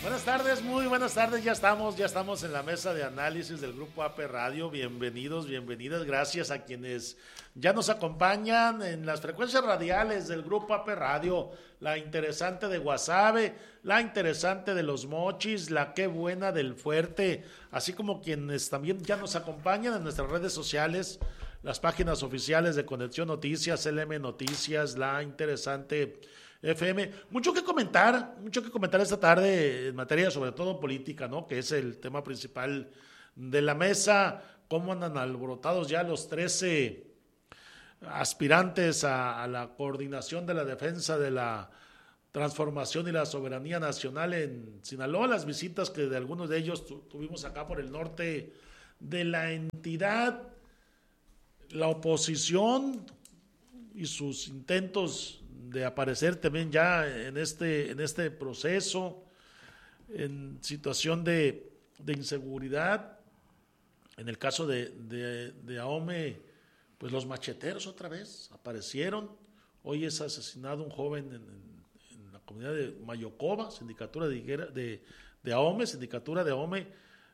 Buenas tardes, muy buenas tardes, ya estamos en la mesa de análisis del Grupo AP Radio, bienvenidos, bienvenidas, gracias a quienes ya nos acompañan en las frecuencias radiales del Grupo AP Radio, la interesante de Guasave, la interesante de Los Mochis, la qué buena del Fuerte, así como quienes también ya nos acompañan en nuestras redes sociales, las páginas oficiales de Conexión Noticias, LM Noticias, la interesante FM. Mucho que comentar esta tarde en materia sobre todo política, ¿no? Que es el tema principal de la mesa, cómo andan alborotados ya los 13 aspirantes a la coordinación de la defensa de la transformación y la soberanía nacional en Sinaloa, las visitas que de algunos de ellos tuvimos acá por el norte de la entidad, la oposición y sus intentos de aparecer también ya en este proceso, en situación de inseguridad. En el caso de Ahome, pues los macheteros otra vez aparecieron. Hoy es asesinado un joven en la comunidad de Mayocoba, sindicatura de Ahome, sindicatura de Ahome,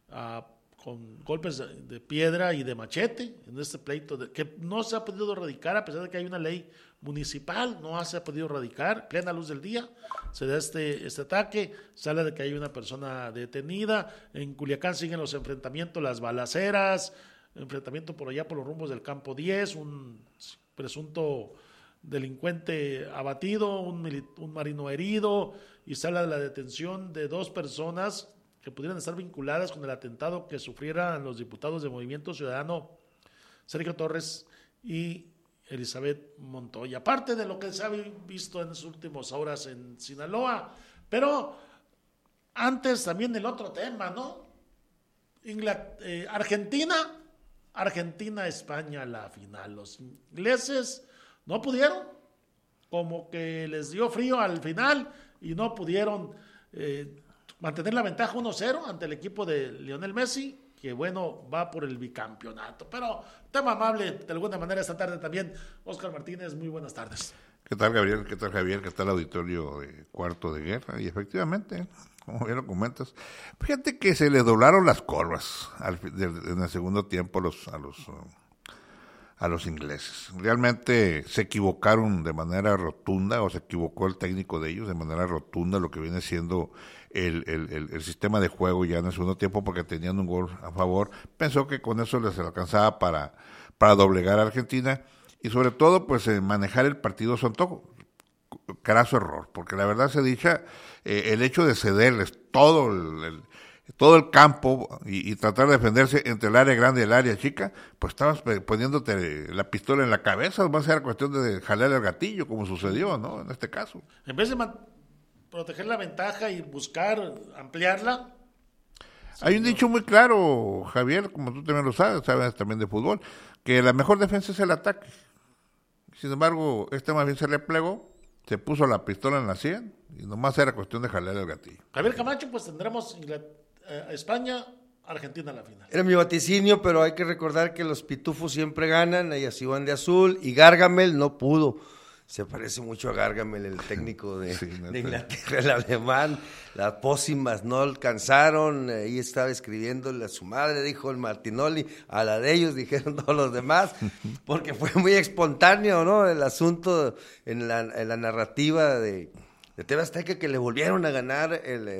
con golpes de piedra y de machete en este pleito que no se ha podido erradicar a pesar de que hay una ley municipal, no se ha podido erradicar, plena luz del día, se da este ataque, sale de que hay una persona detenida, en Culiacán siguen los enfrentamientos, las balaceras, enfrentamiento por allá por los rumbos del Campo 10, un presunto delincuente abatido, un marino herido, y sale de la detención de 2 personas que pudieran estar vinculadas con el atentado que sufrieran los diputados de Movimiento Ciudadano Sergio Torres y Elizabeth Montoya, aparte de lo que se ha visto en las últimas horas en Sinaloa. Pero antes también el otro tema, ¿no? Argentina-España la final. Los ingleses no pudieron, como que les dio frío al final y no pudieron mantener la ventaja 1-0 ante el equipo de Lionel Messi, que bueno, va por el bicampeonato. Pero tema amable de alguna manera esta tarde también. Óscar Martínez, muy buenas tardes. ¿Qué tal, Gabriel? ¿Qué tal, Javier? ¿Qué tal, auditorio de Cuarto de Guerra? Y efectivamente, como bien lo comentas, fíjate que se les doblaron las corvas en el segundo tiempo a los ingleses. Realmente se equivocaron de manera rotunda, o se equivocó el técnico de ellos de manera rotunda, lo que viene siendo el sistema de juego ya en el segundo tiempo, porque tenían un gol a favor. Pensó que con eso les alcanzaba para doblegar a Argentina y sobre todo pues manejar el partido a su antojo. Craso error, porque la verdad se dicha, el hecho de cederles todo el campo y tratar de defenderse entre el área grande y el área chica, pues estabas poniéndote la pistola en la cabeza, va a ser cuestión de jalar el gatillo, como sucedió, ¿no? En este caso. En vez de proteger la ventaja y buscar ampliarla. Hay un dicho muy claro, Javier, como tú también lo sabes también de fútbol, que la mejor defensa es el ataque. Sin embargo, más bien se replegó, se puso la pistola en la 100 y nomás era cuestión de jalar el gatillo. Javier Camacho, pues tendremos España, Argentina en la final. Era mi vaticinio, pero hay que recordar que los pitufos siempre ganan, ellas iban de azul y Gargamel no pudo. Se parece mucho a Gargamel, el técnico de Inglaterra, el alemán. Las pócimas no alcanzaron, ahí estaba escribiéndole a su madre, dijo el Martinoli, a la de ellos dijeron todos los demás, porque fue muy espontáneo, ¿no? El asunto en la narrativa de TV Azteca, que le volvieron a ganar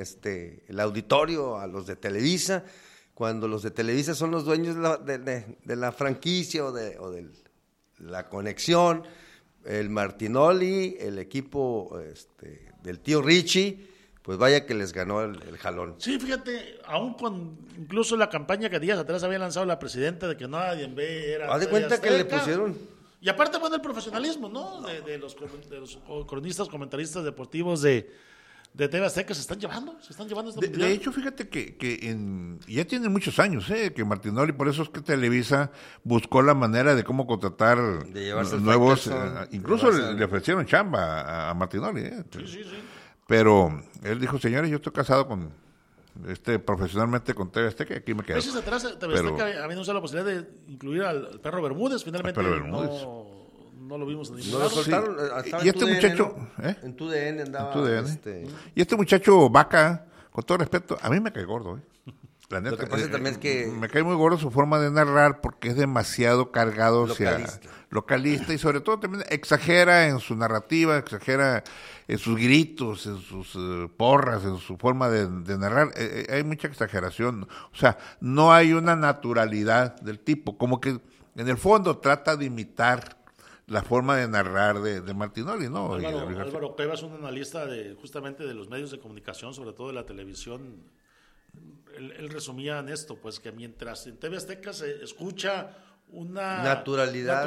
el auditorio a los de Televisa, cuando los de Televisa son los dueños de la franquicia o de la conexión. El Martinoli, el equipo del tío Richie, pues vaya que les ganó el jalón. Sí, fíjate, aún con incluso la campaña que días atrás había lanzado la presidenta de que nadie en B era... Haz de cuenta Azteca, que le pusieron... Y aparte, bueno, el profesionalismo, ¿no? De los cronistas, comentaristas deportivos de TV Azteca se están llevando esta mundial. De hecho, fíjate que ya tiene muchos años, que Martinoli, por eso es que Televisa buscó la manera de cómo contratar nuevos, incluso le ofrecieron chamba a Martinoli. Sí. Pero él dijo, señores, yo estoy casado con profesionalmente con TV Azteca, aquí me quedo. Meses atrás TV Azteca había anunciado la posibilidad de incluir al Perro Bermúdez, finalmente no lo vimos en ningún lado. No lo soltaron, y este muchacho, en TUDN andaba. Y este muchacho Vaca, con todo respeto, a mí me cae gordo, La neta, lo que pasa también es que me cae muy gordo su forma de narrar porque es demasiado cargado hacia localista y sobre todo también exagera en su narrativa, exagera en sus gritos, en sus porras, en su forma de narrar. Hay mucha exageración, o sea, no hay una naturalidad del tipo, como que en el fondo trata de imitar la forma de narrar de Martinoli, ¿no? Álvaro Cuevas es un analista justamente de los medios de comunicación, sobre todo de la televisión. Él resumía en esto, pues que mientras en TV Azteca se escucha una naturalidad,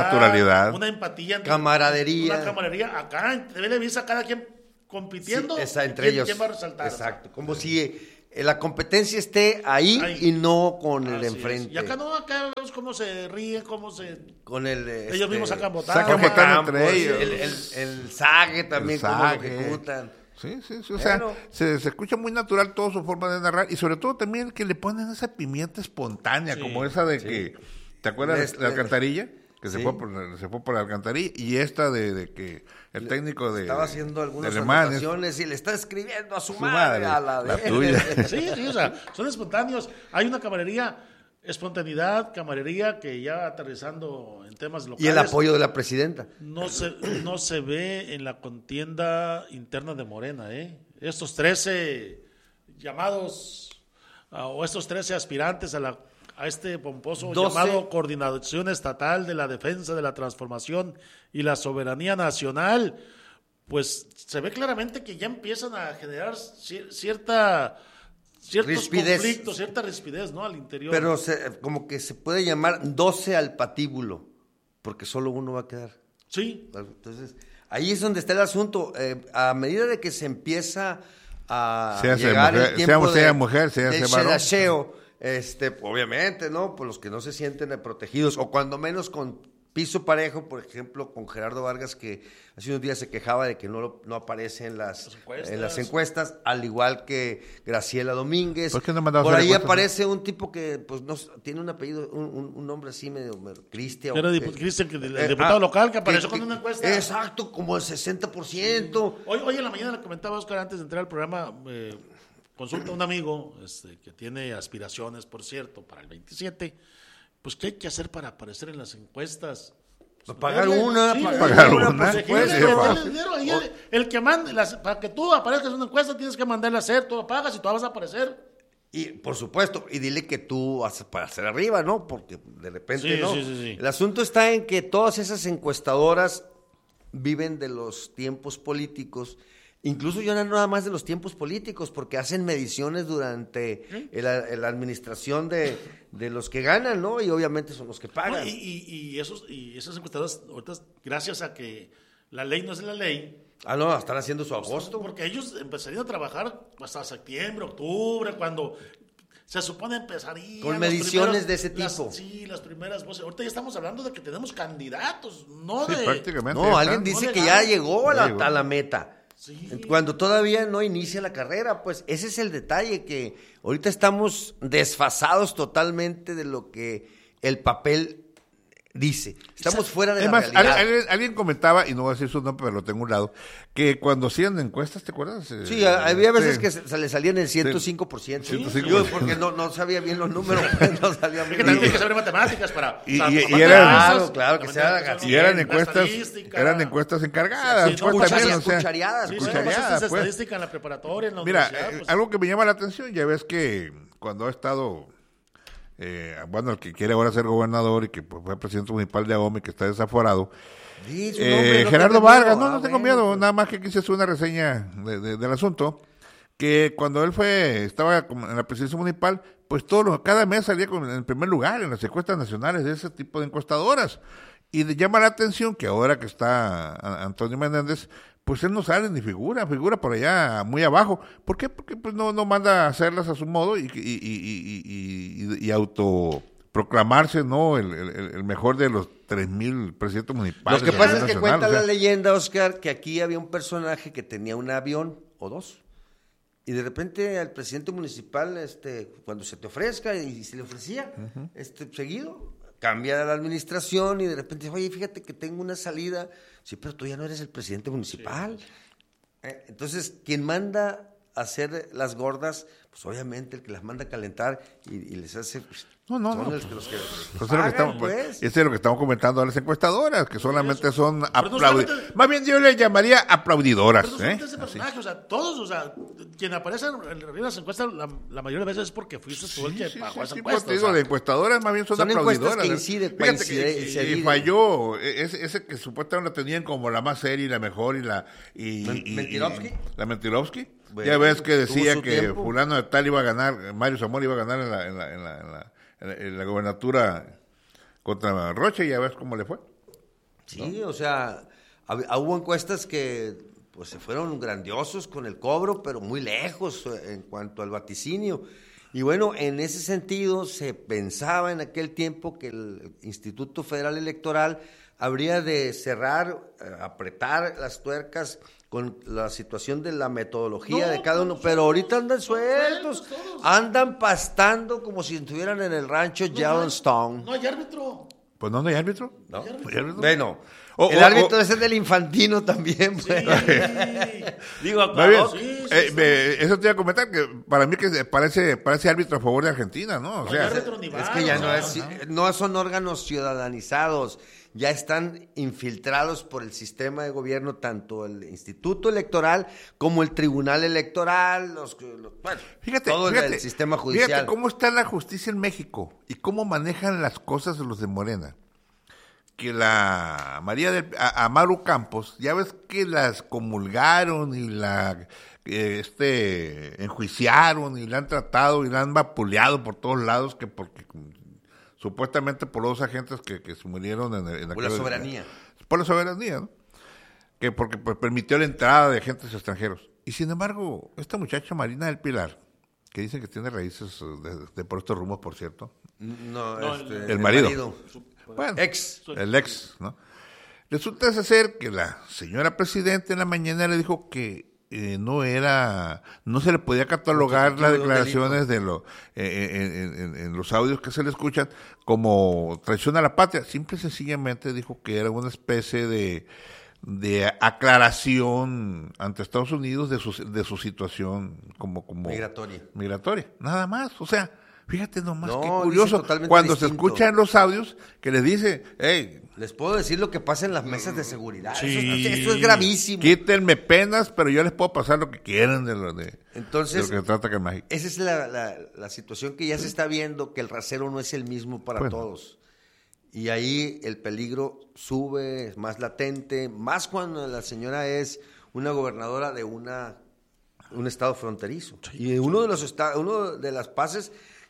una empatía, una camaradería, acá en Televisa cada quien compitiendo, entre ellos. ¿Quién va a resaltar? Exacto, como si la competencia esté ahí y no con el de enfrente. Y acá vemos cómo se ríen, con el ellos mismos sacan botando. Sacan botando entre ellos. El sague también, cómo lo ejecutan. Sí, o sea, se escucha muy natural toda su forma de narrar y sobre todo también que le ponen esa pimienta espontánea, como esa de que, ¿te acuerdas de la alcantarilla? Que se fue por la alcantarilla y esta de que el técnico estaba haciendo algunas alemán, anotaciones y le está escribiendo a su madre, a la tuya. Sí, o sea, son espontáneos. Hay una camaradería, espontaneidad, camaradería que ya aterrizando en temas locales. Y el apoyo de la presidenta. No se ve en la contienda interna de Morena, Estos 13 llamados o estos 13 aspirantes a este pomposo 12. llamado Coordinación Estatal de la Defensa de la Transformación y la Soberanía Nacional, pues se ve claramente que ya empiezan a generar ciertos conflictos, cierta rispidez, ¿no? Al interior. Pero como que se puede llamar 12 al patíbulo, porque solo uno va a quedar. Sí. Entonces, ahí es donde está el asunto. A medida de que se empieza a llegar el tiempo sea mujer, sea del varón. shedasheo, obviamente, ¿no? Por los que no se sienten protegidos, o cuando menos con piso parejo, por ejemplo, con Gerardo Vargas, que hace unos días se quejaba de que no aparece en las encuestas, al igual que Graciela Domínguez. ¿Por qué no mandaba por ahí encuestas, aparece un tipo que pues no tiene un apellido, un nombre así medio Cristian. Era Cristian, el diputado local que apareció con una encuesta. Exacto, como el 60%. Hoy en la mañana le comentaba a Oscar antes de entrar al programa, consulta a un amigo que tiene aspiraciones, por cierto, para el 27. Pues, ¿qué hay que hacer para aparecer en las encuestas? Pues, pagar una. El que mande, para que tú aparezcas en una encuesta tienes que mandarle a hacer, tú pagas y tú vas a aparecer. Y por supuesto, y dile que tú vas para hacer arriba, ¿no? Porque de repente no. Sí. El asunto está en que todas esas encuestadoras viven de los tiempos políticos. Incluso ya no nada más de los tiempos políticos, porque hacen mediciones durante la administración de los que ganan, ¿no? Y obviamente son los que pagan. No, y esas encuestadoras, ahorita, gracias a que la ley no es la ley. Están haciendo su agosto. Porque ellos empezarían a trabajar hasta septiembre, octubre, cuando se supone empezarían. Con mediciones de ese tipo. Las primeras voces. Ahorita ya estamos hablando de que tenemos candidatos, no de. Prácticamente. No, alguien dice que ya llegó a la meta. Sí. Cuando todavía no inicia la carrera, pues ese es el detalle, que ahorita estamos desfasados totalmente de lo que el papel dice. Estamos fuera de la realidad. Alguien comentaba, y no voy a decir su nombre, pero lo tengo a un lado, que cuando hacían encuestas, ¿te acuerdas? Sí, había veces que se le salían el 105%. Sí. Yo, porque no sabía bien los números, no salía bien. Es que también tienes que saber matemáticas para... Claro, que sea... Y eran encuestas encargadas. Cuchareadas. Estadística en la preparatoria, en la universidad. Mira, algo que me llama la atención, ya ves que cuando ha estado... el que quiere ahora ser gobernador y que fue presidente municipal de Ahome, que está desaforado, Gerardo Vargas, no tengo miedo, nada más que quise hacer una reseña del asunto, que cuando él estaba en la presidencia municipal, pues cada mes salía en el primer lugar en las encuestas nacionales de ese tipo de encuestadoras, y llama la atención que ahora que está Antonio Menéndez, pues él no sale ni figura por allá muy abajo. ¿Por qué? Porque pues no manda a hacerlas a su modo y autoproclamarse, ¿no? El mejor de los 3,000 presidentes municipales. Lo que pasa es que cuenta la leyenda, Oscar, que aquí había un personaje que tenía un avión o dos. Y de repente al presidente municipal, cuando se te ofrezca, y se le ofrecía, seguido, cambia la administración y de repente, oye, fíjate que tengo una salida. Sí, pero tú ya no eres el presidente municipal. Sí. Entonces, quien manda a hacer las gordas, pues obviamente el que las manda a calentar y les hace... No. Los que Pues es lo que estamos comentando a las encuestadoras, que solamente son aplaudidoras. Más bien yo le llamaría aplaudidoras. Pero no ese personaje, o sea, todos, quien aparece en las encuestas, la mayoría de veces es porque fuiste tú el que pagó esa encuesta. Digo, de encuestadoras más bien son aplaudidoras. Que inciden, y falló, ese que supuestamente la tenían como la más seria y la mejor ¿Mentirovsky? La Mentirovsky. Bueno, ya ves que decía que tiempo. fulano de tal iba a ganar, Mario Zamora iba a ganar en la gobernatura contra Rocha, y ya ves cómo le fue. Sí, ¿no? O sea, hubo encuestas que pues se fueron grandiosos con el cobro, pero muy lejos en cuanto al vaticinio. Y bueno, en ese sentido se pensaba en aquel tiempo que el Instituto Federal Electoral habría de cerrar, apretar las tuercas con la situación de la metodología de cada uno, pero ahorita andan sueltos, andan pastando como si estuvieran en el rancho Yellowstone. No hay árbitro. Pues no hay árbitro. ¿No? ¿No hay árbitro? Bueno, el árbitro es el del Infantino también. Pues. Sí. Digo, aclaró. Eso te iba a comentar, que para mí que parece árbitro a favor de Argentina, ¿no? O sea, es que ya no son órganos ciudadanizados, ya están infiltrados por el sistema de gobierno, tanto el Instituto Electoral como el Tribunal Electoral, todo el sistema judicial. Fíjate cómo está la justicia en México y cómo manejan las cosas los de Morena. Que la Amaru Campos, ya ves que las comulgaron y la enjuiciaron y la han tratado y la han vapuleado por todos lados, que porque supuestamente por los agentes que se murieron por la soberanía. Por la soberanía, ¿no? Que porque pues, permitió la entrada de agentes extranjeros. Y sin embargo, esta muchacha Marina del Pilar, que dicen que tiene raíces de por estos rumos, por cierto. El marido. Bueno, el ex, ¿no? Resulta ser que la señora presidenta en la mañana le dijo que no se le podía catalogar las declaraciones de en los audios que se le escuchan como traición a la patria. Simple y sencillamente dijo que era una especie de aclaración ante Estados Unidos de su situación como migratoria, nada más. O sea, fíjate nomás qué curioso cuando distinto. Se escuchan los audios que les dice, hey, les puedo decir lo que pasa en las mesas de seguridad. Sí. Eso es gravísimo. Quítenme penas, pero yo les puedo pasar lo que quieran Entonces, de lo que trata Carmaji. Esa es la situación que ya se está viendo, que el rasero no es el mismo para todos. Y ahí el peligro sube, es más latente, más cuando la señora es una gobernadora de un estado fronterizo. Y uno de las pases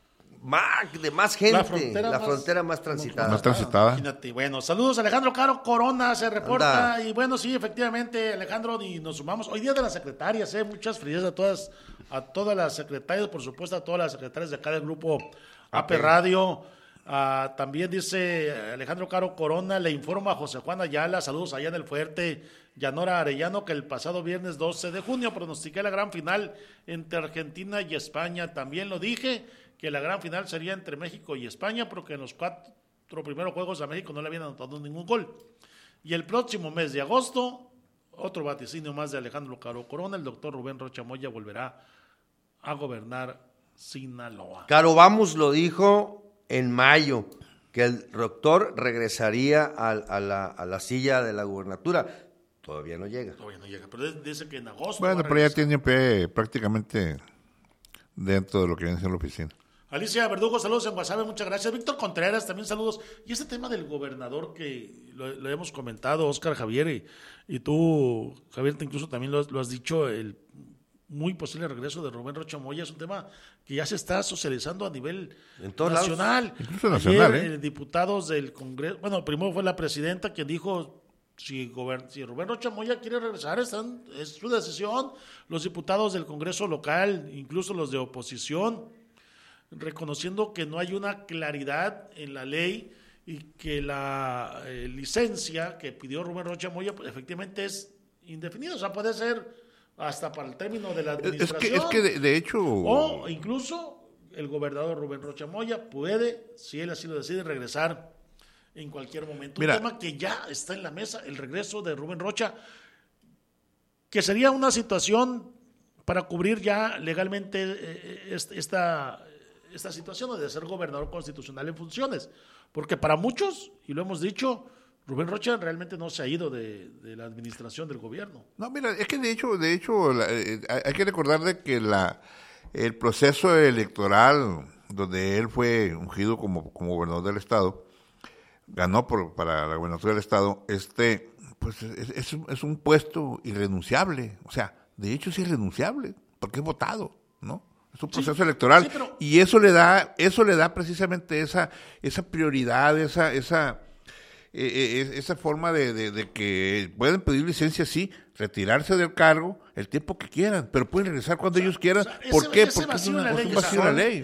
de más gente, la frontera más transitada. Más transitada. Imagínate. Bueno, saludos, Alejandro Caro Corona se reporta. Y bueno, sí, efectivamente, Alejandro, y nos sumamos. Hoy día de las secretarias, muchas felicidades a todas las secretarias, por supuesto, a todas las secretarias de acá del grupo AP Radio. También dice Alejandro Caro Corona, le informa a José Juan Ayala, saludos allá en el Fuerte, Yanora Arellano, que el pasado viernes 12 de junio pronostiqué la gran final entre Argentina y España. También lo dije, que la gran final sería entre México y España, porque en los 4 primeros juegos a México no le habían anotado ningún gol. Y el próximo mes de agosto, otro vaticinio más de Alejandro Caro Corona, el doctor Rubén Rocha Moya volverá a gobernar Sinaloa. Caro Vamos lo dijo en mayo, que el doctor regresaría a la silla de la gubernatura. Todavía no llega, pero dice que en agosto. Bueno, pero ya tiene prácticamente dentro de lo que viene siendo la oficina. Alicia Verdugo, saludos en WhatsApp, muchas gracias. Víctor Contreras, también saludos. Y ese tema del gobernador que lo hemos comentado, Óscar Javier, y tú, Javier, incluso también lo has dicho, el muy posible regreso de Rubén Rocha Moya es un tema que ya se está socializando a nivel nacional. Incluso nacional, Ayer, diputados del Congreso, bueno, primero fue la presidenta quien dijo, si Rubén Rocha Moya quiere regresar, es su decisión. Los diputados del Congreso local, incluso los de oposición, reconociendo que no hay una claridad en la ley y que la licencia que pidió Rubén Rocha Moya pues, efectivamente es indefinida, o sea, puede ser hasta para el término de la administración. Es que de hecho... O incluso el gobernador Rubén Rocha Moya puede, si él así lo decide, regresar en cualquier momento. Un tema que ya está en la mesa, el regreso de Rubén Rocha, que sería una situación para cubrir ya legalmente esta situación de ser gobernador constitucional en funciones. Porque para muchos, y lo hemos dicho, Rubén Rocha realmente no se ha ido de la administración del gobierno. No, mira, es que de hecho hay que recordar de que el proceso electoral donde él fue ungido como gobernador del estado, ganó para la gobernatura del estado, pues es un puesto irrenunciable, o sea, de hecho es irrenunciable, porque es votado, ¿no? Es un proceso electoral, pero... y eso le da precisamente esa prioridad, esa forma de que pueden pedir licencia, sí, retirarse del cargo el tiempo que quieran, pero pueden regresar cuando ellos quieran. ¿Por qué? Porque es un vacío de la ley.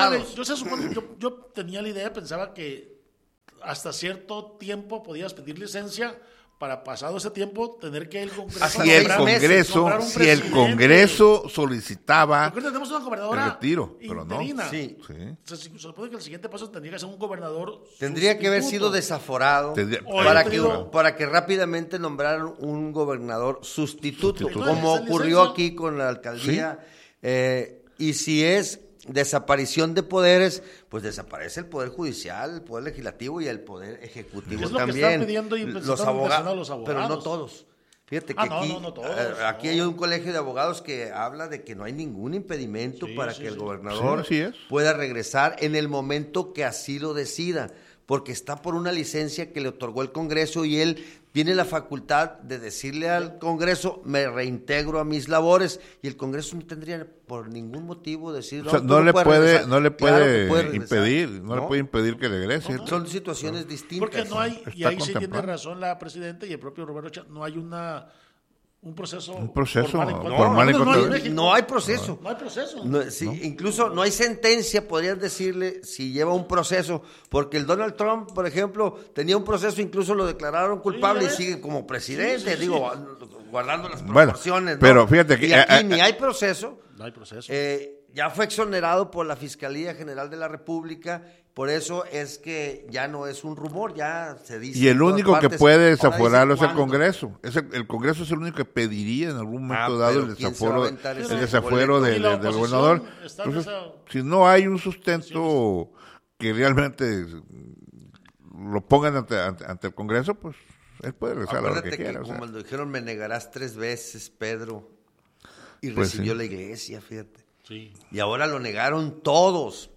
Yo tenía la idea, pensaba que hasta cierto tiempo podías pedir licencia para, pasado ese tiempo, tener que ir al Congreso. Si el Congreso solicitaba porque tenemos una gobernadora el retiro, pero interina. No. Sí. Se supone que el siguiente paso tendría que ser un gobernador Tendría que haber sido desaforado para que rápidamente nombraran un gobernador sustituto. Como ocurrió aquí con la alcaldía. ¿Sí? Y si es desaparición de poderes, pues desaparece el poder judicial, el poder legislativo y el poder ejecutivo es lo también. Que están pidiendo y los abogados, pero no todos. Fíjate que aquí hay un colegio de abogados que habla de que no hay ningún impedimento para que el gobernador pueda regresar en el momento que así lo decida, porque está por una licencia que le otorgó el Congreso y él tiene la facultad de decirle al Congreso, me reintegro a mis labores, y el Congreso no tendría por ningún motivo decir, o sea, no le puede impedir que regrese. Son situaciones distintas. Porque no hay, y ahí sí tiene razón la presidenta y el propio Rubén Rocha, no hay un proceso formal en contra. No hay proceso. No hay proceso. Incluso no hay sentencia, podrías decirle, si lleva un proceso, porque el Donald Trump, por ejemplo, tenía un proceso, incluso lo declararon culpable y sigue como presidente, guardando las proporciones. Bueno, pero fíjate que y aquí ni hay proceso. No hay proceso. Ya fue exonerado por la Fiscalía General de la República, por eso es que ya no es un rumor, ya se dice. Y el único que puede desaforarlo es el Congreso. El Congreso es el único que pediría en algún momento dado el desafuero del gobernador. Entonces, si no hay un sustento que realmente lo pongan ante el Congreso, pues él puede regresar a lo que quiera. Como cuando dijeron, me negarás 3 veces, Pedro, y pues recibió la iglesia, fíjate. Sí. Y ahora lo negaron todos.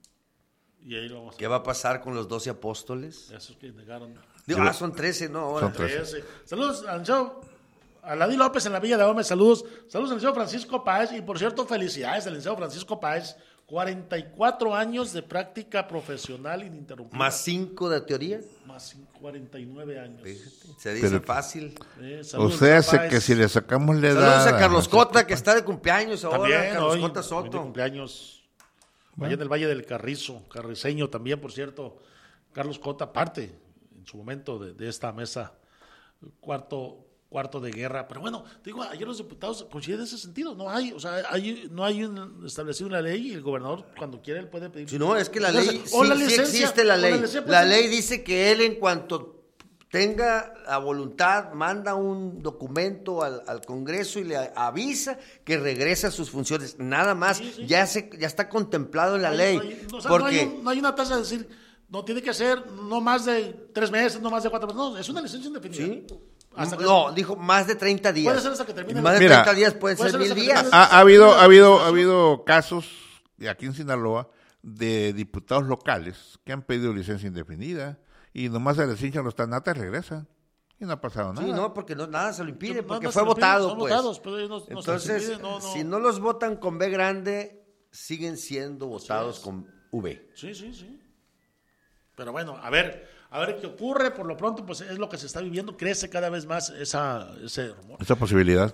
Y ahí lo ¿Qué va a pasar con los 12 apóstoles? Esos que negaron. Son 13, ¿no? Ahora. Son 13. Saludos al show. A Ladi López en la Villa de Gómez, saludos. Saludos al licenciado Francisco Páez. Y por cierto, felicidades al licenciado Francisco Páez. 44 años de práctica profesional ininterrumpida. ¿Más 5 de teoría? Más 49 años. Se dice fácil. O sea, que si le sacamos la edad... Saludos a Carlos Cota, que está de cumpleaños ahora. También, Carlos Cota Soto. De cumpleaños. Allá en el Valle del Carriceño también, por cierto. Carlos Cota, parte en su momento de esta mesa, cuarto de guerra. Pero bueno, digo, ayer los diputados coinciden en ese sentido. No hay establecido una ley y el gobernador, cuando quiera, él puede pedir. Si no, es que la ley, sí existe la ley. La ley dice que él, en cuanto tenga la voluntad, manda un documento al Congreso y le avisa que regresa a sus funciones. Nada más, ya está contemplado en la ley. No hay una tasa de decir, no tiene que ser no más de 3 meses, no más de 4 meses. No, es una licencia indefinida. ¿Sí? Dijo más de 30 días. Puede ser hasta que termine. Más de 30 días pueden ser 1000 días. Ha habido casos aquí en Sinaloa de diputados locales que han pedido licencia indefinida y nomás se les hinchan los tanates y regresan. Y no ha pasado nada. Sí, no, porque nada se lo impide, porque fue votado, pues. Entonces, si no los votan con B grande, siguen siendo votados con V. Sí. Pero bueno, a ver qué ocurre. Por lo pronto, pues es lo que se está viviendo. Crece cada vez más ese rumor. Esa posibilidad.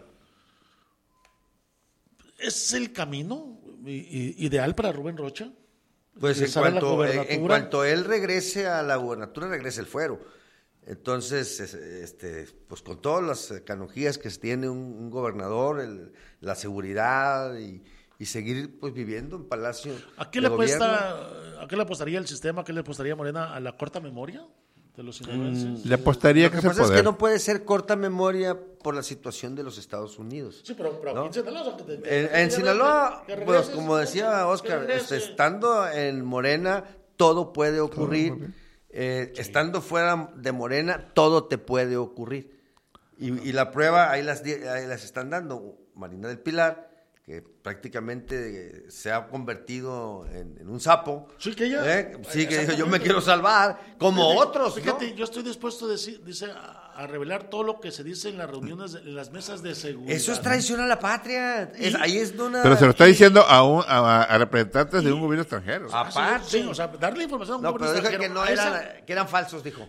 ¿Es el camino ideal para Rubén Rocha? Pues en cuanto él regrese a la gubernatura, regrese el fuero. Entonces, pues con todas las canonjías que tiene un gobernador, la seguridad y seguir pues viviendo en Palacio. ¿A qué le apostaría el sistema? ¿A qué le apostaría Morena? ¿A la corta memoria? de los sinaloenses. Le apostaría que Lo se que pasa es puede. que no puede ser corta memoria por la situación de los Estados Unidos. Sí, pero ¿no? aquí en Sinaloa... En Sinaloa, que pues regreses, como decía Oscar, estando en Morena, todo puede ocurrir. Estando fuera de Morena, todo te puede ocurrir. Y la prueba, ahí las están dando. Marina del Pilar, que prácticamente se ha convertido en un sapo. Sí, que ella... Sí, que dijo, yo me quiero salvar, como otros, Fíjate, ¿no? yo estoy dispuesto a revelar todo lo que se dice en las reuniones, en las mesas de seguridad. Eso es traición a la patria. Ahí es de una... Pero se lo está diciendo a representantes de un gobierno extranjero. Aparte. Sí, o sea, darle información a un No, gobierno pero dijo que extranjero. que eran falsos, dijo.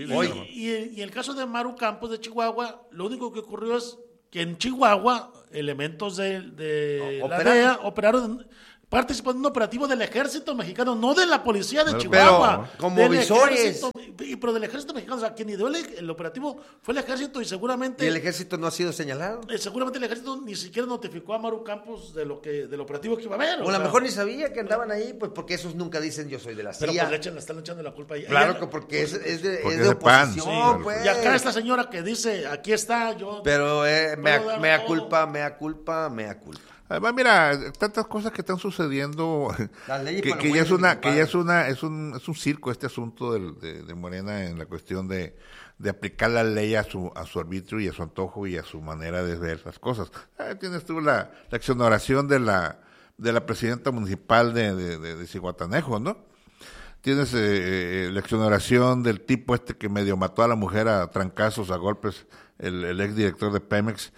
Y el caso de Maru Campos de Chihuahua, lo único que ocurrió es que en Chihuahua elementos de la DEA operaron, participando en un operativo del ejército mexicano, no de la policía de Chihuahua. Pero como visores. Pero del ejército mexicano, o sea, quien ideó el operativo fue el ejército y seguramente... ¿Y el ejército no ha sido señalado? Seguramente el ejército ni siquiera notificó a Maru Campos del operativo que iba a haber. O a lo mejor ni sabía que andaban ahí, pues porque esos nunca dicen yo soy de la CIA. Pero pues le están echando la culpa ahí. Claro, que porque es de PAN, oposición, sí, pues. Y acá esta señora que dice, aquí está, yo... Pero mea todo. culpa. Además, mira, tantas cosas que están sucediendo que ya es un circo este asunto de Morena en la cuestión de aplicar la ley a su arbitrio y a su antojo y a su manera de ver las cosas. Tienes tú la exoneración de la presidenta municipal de Zihuatanejo, ¿no? Tienes la exoneración del tipo que medio mató a la mujer a trancazos, a golpes, el exdirector de Pemex.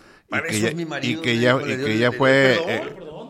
Y que ya fue...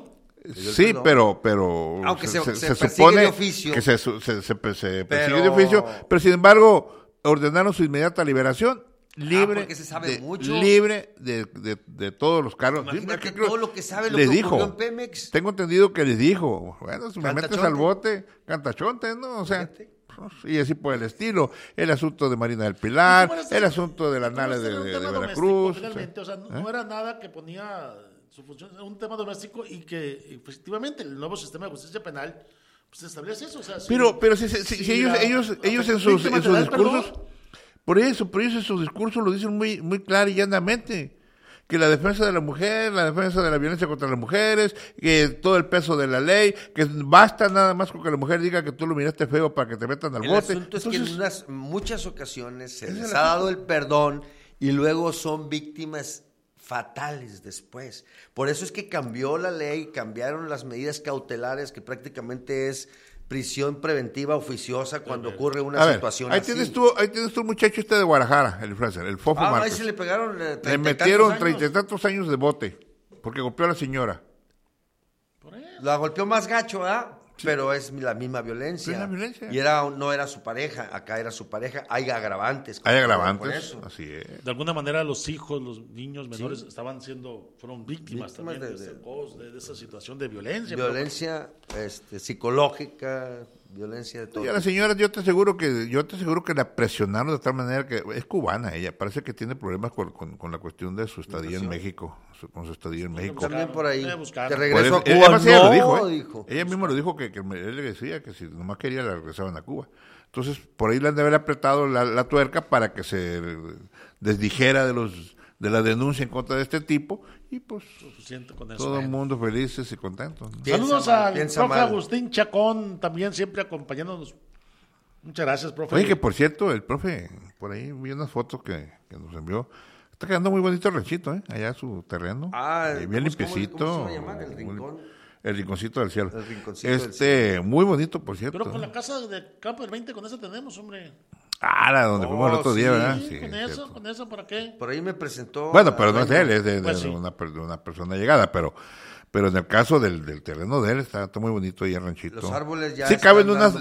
Sí, pero aunque se supone de oficio, que se persigue de oficio, pero sin embargo ordenaron su inmediata liberación libre, porque se sabe mucho. libre de todos los cargos. Imagínate todo lo que sabe lo le que dijo, ocurrió en Pemex. Tengo entendido que les dijo, bueno, si me metes Cantachonte. al bote, cantachonte, ¿no? O sea, y así por el estilo. El asunto de Marina del Pilar, el asunto del anales de Veracruz. Finalmente, o sea, no era nada que ponía su función, era un tema doméstico y que efectivamente el nuevo sistema de justicia penal pues establece eso. O sea, pero si ellos en sus discursos, por eso en sus discursos lo dicen muy claro y llanamente. Que la defensa de la mujer, la defensa de la violencia contra las mujeres, que todo el peso de la ley, que basta nada más con que la mujer diga que tú lo miraste feo para que te metan al bote. El asunto es que en muchas ocasiones se les ha dado el perdón y luego son víctimas fatales después. Por eso es que cambió la ley, cambiaron las medidas cautelares, que prácticamente es prisión preventiva oficiosa cuando ocurre una situación ahí así. Tienes tú el muchacho de Guadalajara, el Fraser, el Fofo Márquez. Ahí se le pegaron le metieron 30 y tantos años de bote, porque golpeó a la señora. La golpeó más gacho, ¿ah? Sí. Pero es la misma violencia. Es la violencia. Y no era su pareja, acá era su pareja. Hay agravantes. Hay agravantes, así es. De alguna manera los hijos, los niños menores fueron víctimas también de esa situación de violencia. Violencia psicológica, violencia de todo. Y a la señora yo te aseguro que la presionaron de tal manera que es cubana ella, parece que tiene problemas con la cuestión de su estadía en México, con su estadía en México. También por ahí. Te regresó a Cuba. Ella dijo. Ella misma lo dijo que él le decía que si nomás quería la regresaban a Cuba. Entonces, por ahí le han de haber apretado la tuerca para que se desdijera de la denuncia en contra de este tipo y pues todo el mundo felices y contentos, ¿no? Saludos al profe Agustín Chacón, también siempre acompañándonos. Muchas gracias, profe. Oye, que por cierto, el profe, por ahí vi unas fotos que nos envió. Está quedando muy bonito el ranchito, allá su terreno. Bien limpiecito. ¿Cómo se llama? El rincón. El rinconcito del cielo. El rinconcito del cielo. Muy bonito, por cierto. Pero con la casa de Campo del 20, con eso tenemos, hombre. La donde fuimos el otro día, ¿verdad? Sí, con eso, ¿para qué? Por ahí me presentó. Bueno, pero no es de él, es de una persona llegada, pero en el caso del terreno de él está muy bonito ahí el ranchito. Los árboles ya caben unos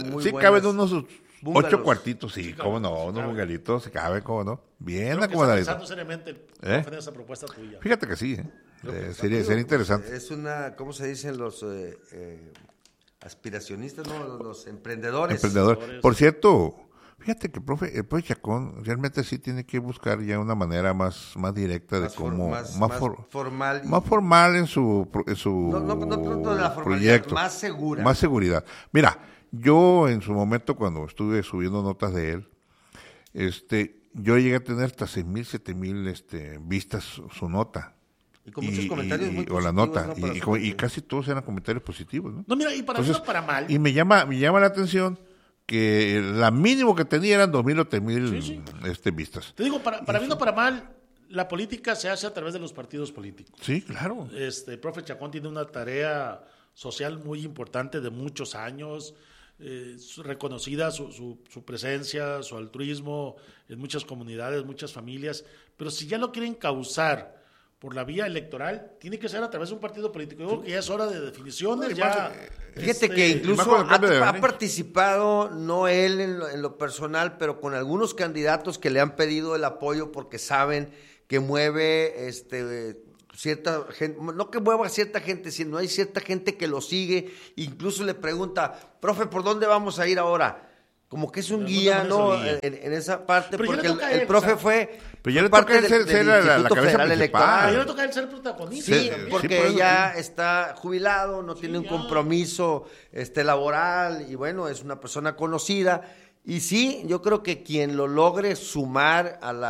8 cuartitos, sí, cómo no, unos bungalitos, se cabe, cómo no. Bien acomodadito. Pensando seriamente en esa propuesta tuya. Fíjate que sí, sería interesante. Es ¿cómo se dicen los aspiracionistas, no? Los emprendedores. Por cierto, fíjate que el profe Chacón realmente sí tiene que buscar ya una manera más directa de cómo más formal en su no de la proyecto, más segura, más seguridad. Mira, yo en su momento cuando estuve subiendo notas de él, yo llegué a tener hasta 6,000, 7,000 vistas su nota. Y con muchos comentarios muy positivos. O la nota, ¿no? y casi todos eran comentarios positivos, ¿no? No, mira, y para bien o para mal. Y me llama la atención que la mínimo que tenía eran 2,000 o 3,000 vistas. Te digo, para bien o para mal, la política se hace a través de los partidos políticos. Sí, claro. El profe Chacón tiene una tarea social muy importante de muchos años, reconocida su presencia, su altruismo en muchas comunidades, muchas familias, pero si ya lo quieren causar por la vía electoral, tiene que ser a través de un partido político. Yo creo que ya es hora de definiciones. Fíjate que incluso ha participado, no él en lo personal, pero con algunos candidatos que le han pedido el apoyo porque saben que mueve cierta gente, no que mueva a cierta gente, sino hay cierta gente que lo sigue, incluso le pregunta, profe, ¿por dónde vamos a ir ahora? Como que es un guía, ¿no? En esa parte, pero porque el profe fue... Pero ya le toca a él ser la cabeza electoral. Pero ya le toca a él ser protagonista. Sí, porque ya está jubilado, no tiene un compromiso laboral, y bueno, es una persona conocida. Y sí, yo creo que quien lo logre sumar a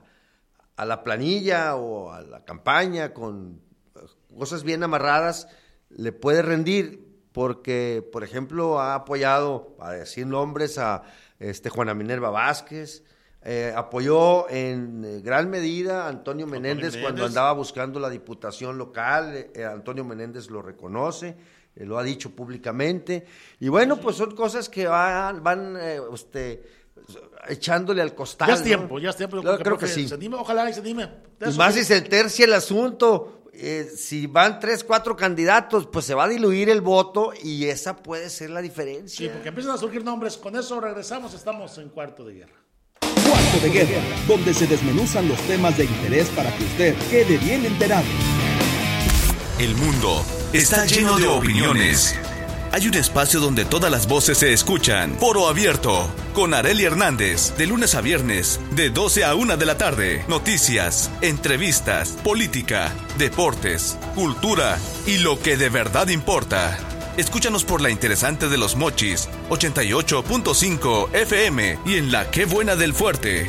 la planilla o a la campaña con cosas bien amarradas, le puede rendir. Porque, por ejemplo, ha apoyado, para decir nombres, a Juana Minerva Vázquez, apoyó en gran medida a Antonio Menéndez cuando andaba buscando la diputación local. Antonio Menéndez lo reconoce, lo ha dicho públicamente, y bueno, pues son cosas que van echándole al costal. Ya es tiempo. Yo creo que sí. Se anime, ojalá se anime. Y más si se tercia el asunto. Si van 3, 4 candidatos, pues se va a diluir el voto y esa puede ser la diferencia. Sí, porque empiezan a surgir nombres. Con eso regresamos, estamos en Cuarto de Guerra. Cuarto de Guerra, donde se desmenuzan los temas de interés para que usted quede bien enterado. El mundo está lleno de opiniones. Hay un espacio donde todas las voces se escuchan. Foro Abierto, con Arely Hernández, de lunes a viernes, de 12 a 1 de la tarde. Noticias, entrevistas, política, deportes, cultura y lo que de verdad importa. Escúchanos por la interesante de Los Mochis, 88.5 FM, y en la Qué Buena del Fuerte,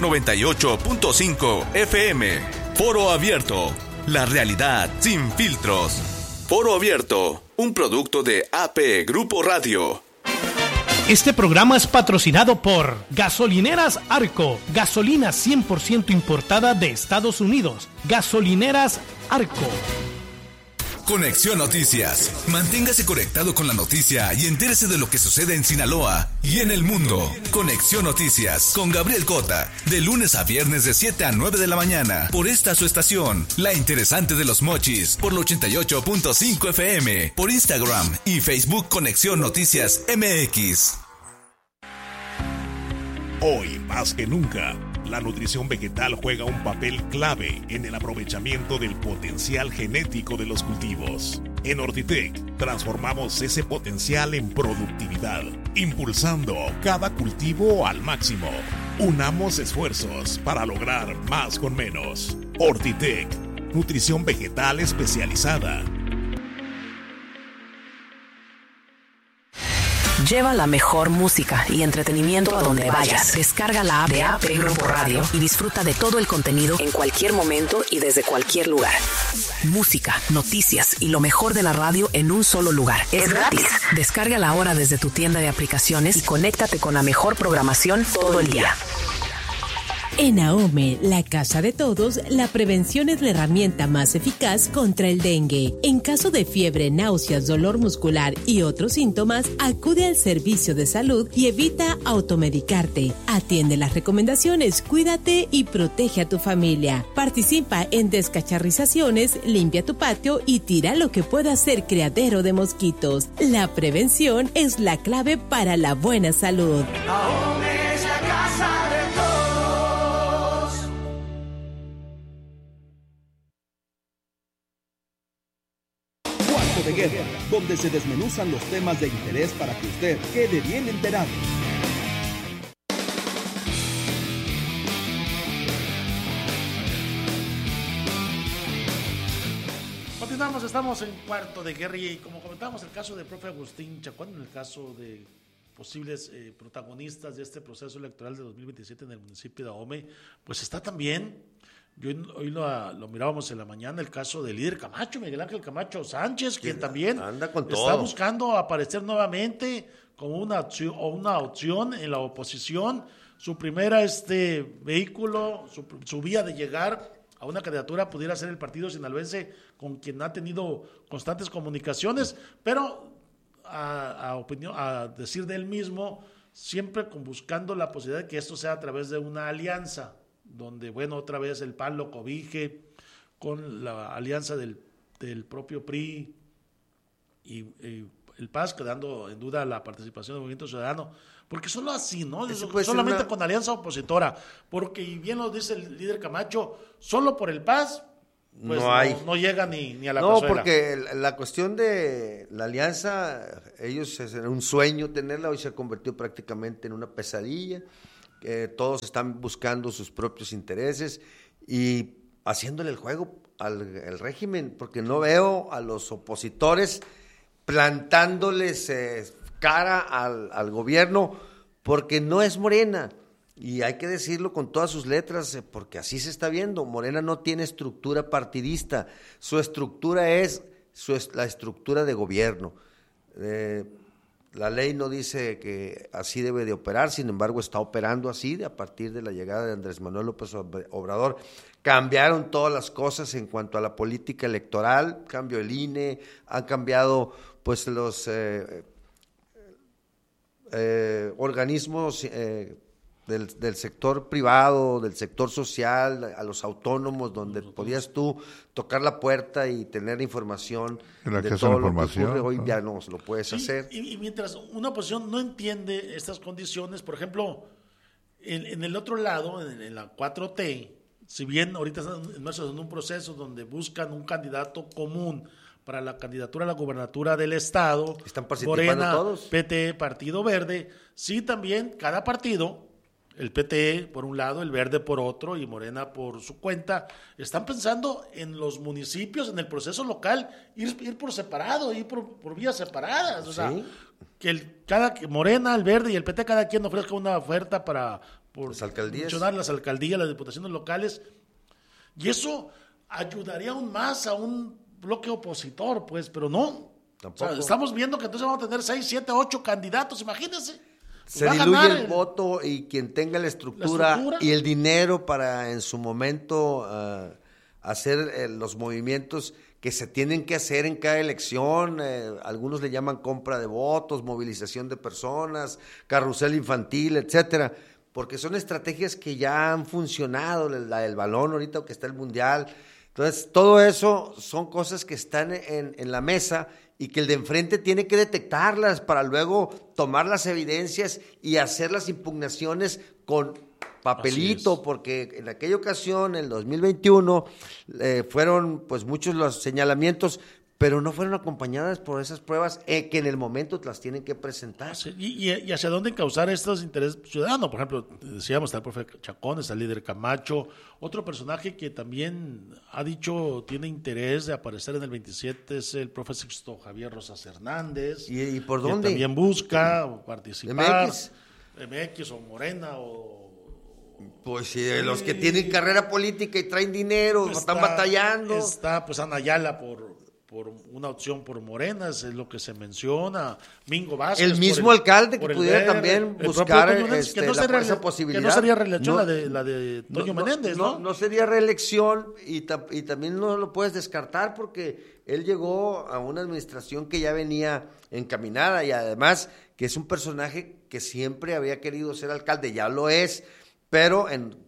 98.5 FM. Foro Abierto, la realidad sin filtros. Foro Abierto, un producto de AP Grupo Radio. Este programa es patrocinado por Gasolineras Arco, gasolina 100% importada de Estados Unidos. Gasolineras Arco. Conexión Noticias. Manténgase conectado con la noticia y entérese de lo que sucede en Sinaloa y en el mundo. Conexión Noticias con Gabriel Cota, de lunes a viernes de 7 a 9 de la mañana. Por esta su estación, La Interesante de Los Mochis, por la 88.5 FM, por Instagram y Facebook Conexión Noticias MX. Hoy, más que nunca, la nutrición vegetal juega un papel clave en el aprovechamiento del potencial genético de los cultivos. En Ortitec, transformamos ese potencial en productividad, impulsando cada cultivo al máximo. Unamos esfuerzos para lograr más con menos. Ortitec, nutrición vegetal especializada. Lleva la mejor música y entretenimiento a donde vayas. Descarga la app de AP Grupo Radio y disfruta de todo el contenido en cualquier momento y desde cualquier lugar. Música, noticias y lo mejor de la radio en un solo lugar. Es gratis. Descárgala ahora desde tu tienda de aplicaciones y conéctate con la mejor programación todo el día. En AOME, la casa de todos, la prevención es la herramienta más eficaz contra el dengue. En caso de fiebre, náuseas, dolor muscular y otros síntomas, acude al servicio de salud y evita automedicarte. Atiende las recomendaciones, cuídate y protege a tu familia. Participa en descacharrizaciones, limpia tu patio y tira lo que pueda ser criadero de mosquitos. La prevención es la clave para la buena salud. AOME es la casa de todos. De Guerra, donde se desmenuzan los temas de interés para que usted quede bien enterado. Continuamos, estamos en Cuarto de Guerra y como comentamos el caso del profe Agustín Chacón, en el caso de posibles protagonistas de este proceso electoral de 2027 en el municipio de Ahome, pues está también, hoy lo mirábamos en la mañana, el caso del líder Camacho, Miguel Ángel Camacho Sánchez, quien también anda con está todo, buscando aparecer nuevamente como una opción en la oposición. Su primera vehículo, su vía de llegar a una candidatura pudiera ser el partido sinaloense, con quien ha tenido constantes comunicaciones, pero a decir de él mismo, siempre buscando la posibilidad de que esto sea a través de una alianza, donde, bueno, otra vez el PAN lo cobije con la alianza del propio PRI y el PAS, quedando en duda la participación del Movimiento Ciudadano, porque solo así, ¿no? Solamente con alianza opositora, porque, y bien lo dice el líder Camacho, solo por el PAS, pues no llega ni a la cazuela. No, porque la cuestión de la alianza, ellos era un sueño tenerla, hoy se ha convertido prácticamente en una pesadilla, todos están buscando sus propios intereses y haciéndole el juego al régimen, porque no veo a los opositores plantándoles cara al gobierno, porque no es Morena, y hay que decirlo con todas sus letras, porque así se está viendo. Morena no tiene estructura partidista, su estructura es la estructura de gobierno. La ley no dice que así debe de operar, sin embargo está operando así a partir de la llegada de Andrés Manuel López Obrador. Cambiaron todas las cosas en cuanto a la política electoral, cambió el INE, han cambiado pues los organismos del sector privado, del sector social, a los autónomos, donde podías tú tocar la puerta y tener información de todo lo que ocurre. Hoy ya no lo puedes hacer. Y mientras una oposición no entiende estas condiciones, por ejemplo, en el otro lado, en la 4T, si bien ahorita están en un proceso donde buscan un candidato común para la candidatura a la gubernatura del estado, están participando Morena, todos. PT, Partido Verde, sí también cada partido, el PT por un lado, el Verde por otro y Morena por su cuenta, están pensando en los municipios, en el proceso local, ir por separado, ir por vías separadas, o sea, que Morena, el Verde y el PT cada quien ofrezca una oferta por las alcaldías, las alcaldías, las diputaciones locales, y eso ayudaría aún más a un bloque opositor, pues, pero no. O sea, estamos viendo que entonces vamos a tener 6, 7, 8 candidatos, imagínense. Se diluye el voto y quien tenga la estructura y el dinero para en su momento hacer los movimientos que se tienen que hacer en cada elección, algunos le llaman compra de votos, movilización de personas, carrusel infantil, etcétera, porque son estrategias que ya han funcionado, la del balón ahorita que está el mundial. Entonces, todo eso son cosas que están en la mesa y que el de enfrente tiene que detectarlas para luego tomar las evidencias y hacer las impugnaciones con papelito, porque en aquella ocasión, en el 2021, fueron pues muchos los señalamientos, pero no fueron acompañadas por esas pruebas que en el momento las tienen que presentar. Sí, y hacia dónde encauzar estos intereses ciudadanos. Por ejemplo, decíamos, está el profe Chacón, está el líder Camacho, otro personaje que también ha dicho tiene interés de aparecer en el 27 es el profe Sixto Javier Rosas Hernández. ¿Y por dónde? Que también busca participar. MX o Morena o... Pues sí, los que tienen carrera política y traen dinero, están batallando. Está pues Ana Ayala por una opción por Morena, es lo que se menciona, Mingo Vázquez. El mismo alcalde que pudiera también buscar esa posibilidad. Que no sería reelección la de Toño Menéndez, ¿no? No sería reelección y también no lo puedes descartar porque él llegó a una administración que ya venía encaminada y además que es un personaje que siempre había querido ser alcalde, ya lo es, pero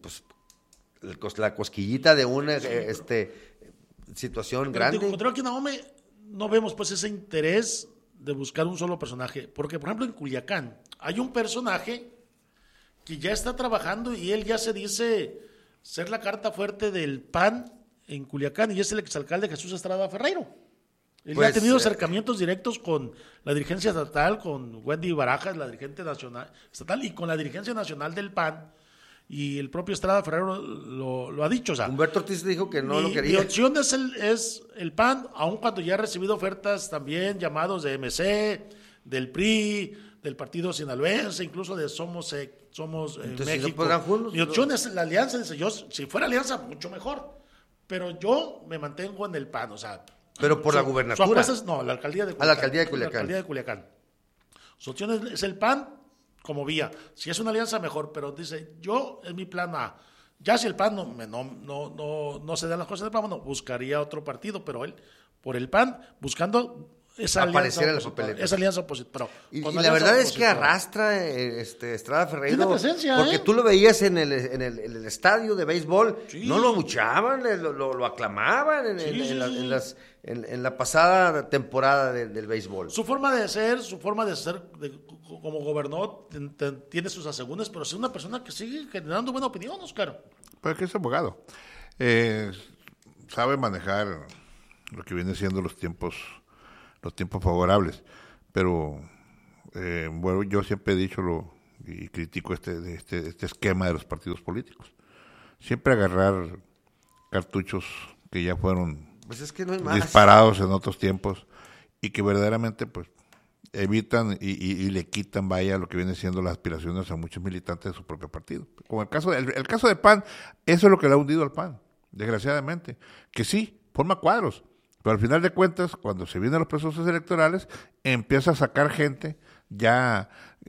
la cosquillita de una situación grande. Pero aquí en Ahome no vemos pues ese interés de buscar un solo personaje, porque por ejemplo en Culiacán hay un personaje que ya está trabajando y él ya se dice ser la carta fuerte del PAN en Culiacán y es el exalcalde Jesús Estrada Ferreiro. Él ya ha tenido acercamientos directos con la dirigencia estatal, con Wendy Barajas, la dirigente nacional estatal, y con la dirigencia nacional del PAN. Y el propio Estrada Ferreiro lo ha dicho. O sea, Humberto Ortiz dijo que no lo quería. Mi opción es el PAN, aun cuando ya he recibido ofertas también, llamados de MC, del PRI, del Partido Sinaloense, incluso de Somos Entonces, México. ¿no podrán juntos? Mi opción es la alianza, dice yo, si fuera alianza, mucho mejor. Pero yo me mantengo en el PAN, o sea... Pero por la gubernatura. La alcaldía de Culiacán. La alcaldía de Culiacán. La alcaldía de Culiacán. Su opción es el PAN como vía. Si es una alianza, mejor, pero dice, yo, es mi plan A. Ya si el PAN no se dan las cosas del PAN, bueno, buscaría otro partido, pero él, por el PAN, buscando esa alianza opositora. Y la verdad es que arrastra Estrada Ferreiro. Tiene presencia, porque tú lo veías en el estadio de béisbol, sí. No lo abuchaban, lo aclamaban en la pasada temporada del béisbol. Su forma de ser como gobernador tiene sus asegúnes, pero es una persona que sigue generando buena opinión, Oscar. Pues que es abogado. Sabe manejar lo que viene siendo los tiempos favorables, pero bueno, yo siempre he dicho y critico este esquema de los partidos políticos. Siempre agarrar cartuchos que ya fueron pues es que no hay más. Disparados en otros tiempos y que verdaderamente pues evitan y le quitan lo que viene siendo las aspiraciones a muchos militantes de su propio partido. Como el caso del PAN, eso es lo que le ha hundido al PAN, desgraciadamente, que sí, forma cuadros, pero al final de cuentas, cuando se vienen los procesos electorales, empieza a sacar gente ya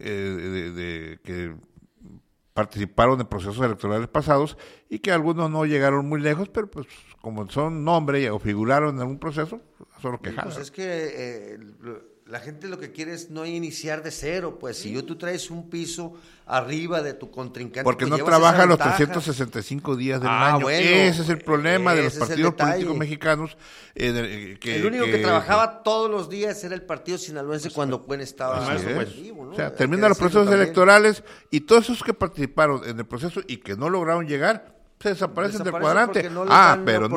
que participaron en procesos electorales pasados y que algunos no llegaron muy lejos, pero pues como son nombre o figuraron en algún proceso, son los que jalan. Pues es que la gente lo que quiere es no iniciar de cero, pues si tú traes un piso arriba de tu contrincante. Porque no trabaja los 365 días del año. Bueno, ese es el problema de los partidos políticos mexicanos. El único que trabajaba todos los días era el Partido Sinaloense cuando estaba vivo, ¿no? O sea, terminan los procesos electorales y todos esos que participaron en el proceso y que no lograron llegar, se desaparecen del cuadrante. Pero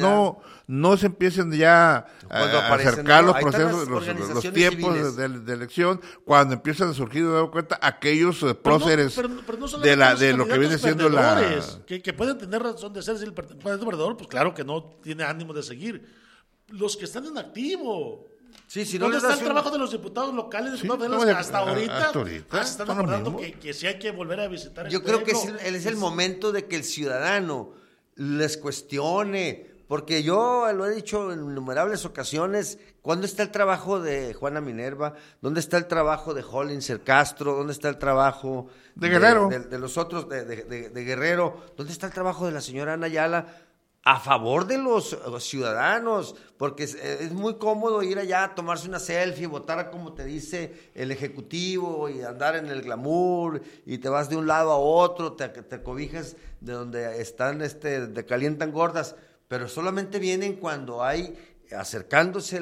no se empiecen ya a acercar los procesos, los tiempos de elección, cuando empiezan a surgir, de dar cuenta, aquellos próceres de lo que viene siendo que pueden tener razón de ser. Si el partido perdedor, pues claro que no tiene ánimo de seguir. Los que están en activo. Sí, si ¿Dónde está el trabajo de los diputados locales? Sí, hasta ahorita se están acordando que sí hay que volver a visitar. Yo creo que es el momento de que el ciudadano les cuestione, porque yo lo he dicho en innumerables ocasiones, ¿cuándo está el trabajo de Juana Minerva? ¿Dónde está el trabajo de Hollinger Castro? ¿Dónde está el trabajo de Guerrero? De los otros, de Guerrero. ¿Dónde está el trabajo de la señora Ana Ayala? A favor de los ciudadanos, porque es muy cómodo ir allá a tomarse una selfie, votar como te dice el ejecutivo y andar en el glamour y te vas de un lado a otro, te cobijas de donde están, te calientan gordas, pero solamente vienen cuando hay, acercándose